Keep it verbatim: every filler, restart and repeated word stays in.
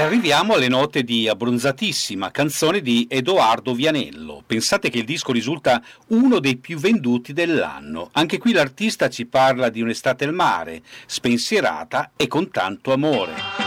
arriviamo alle note di Abbronzatissima, canzone di Edoardo Vianello. Pensate che il disco risulta uno dei più venduti dell'anno. Anche qui l'artista ci parla di un'estate al mare, spensierata e con tanto amore.